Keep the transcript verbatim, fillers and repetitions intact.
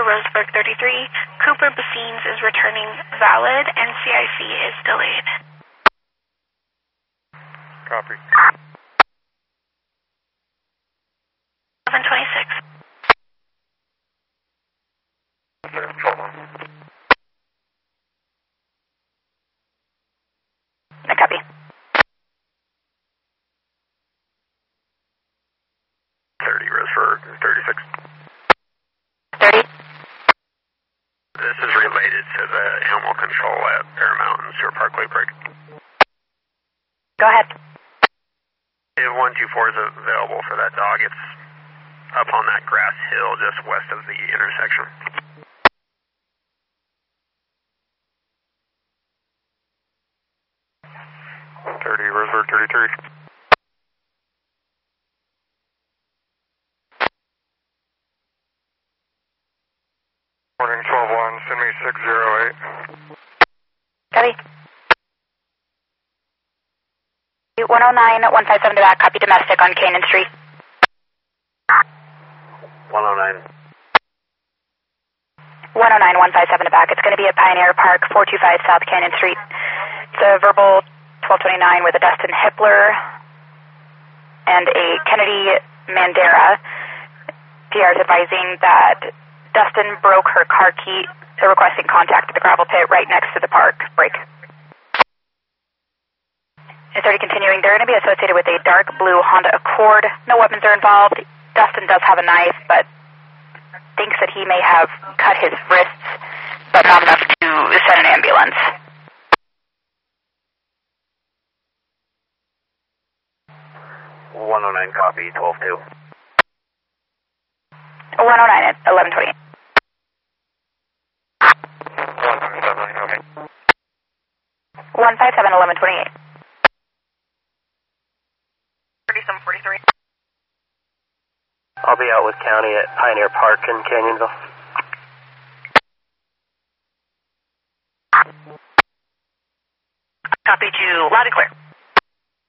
to Roseburg thirty-three. Cooper Basines is returning valid and C I C is delayed. Copy. eleven twenty-six. I copy. thirty, Roseburg thirty-six. thirty. This is related to the animal control at Bear Mountain Sewer Parkway break. Go ahead. If one two four is available for that dog, it's up on that grass hill just west of the intersection. thirty, Roseburg thirty-three. Morning twelve one, send me six zero eight. Copy. one oh nine, one five seven to back, copy domestic on Canyon Street. one oh nine. one oh nine, one five seven to back. It's going to be at Pioneer Park, four two five South Canyon Street. It's a verbal twelve twenty-nine with a Dustin Hippler and a Kennedy Mandera. P R is advising that Dustin broke her car key. They're requesting contact at the gravel pit right next to the park. Break. It's already continuing. They're going to be associated with a dark blue Honda Accord. No weapons are involved. Dustin does have a knife, but thinks that he may have cut his wrists, but not enough to send an ambulance. one oh nine, copy, twelve two. one oh nine at eleven twenty-eight. one five seven, okay. one five seven, eleven twenty-eight. thirty-seven forty-three. I'll be out with County at Pioneer Park in Canyonville. Copy to loud and clear.